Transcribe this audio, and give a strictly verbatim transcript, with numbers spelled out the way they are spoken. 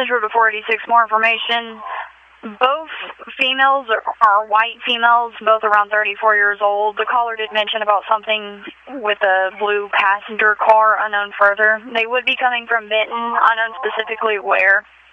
Central to four eighty-six, more information. Both females are, are white females, both around thirty-four years old. The caller did mention about something with a blue passenger car, unknown further. They would be coming from Benton, unknown specifically where.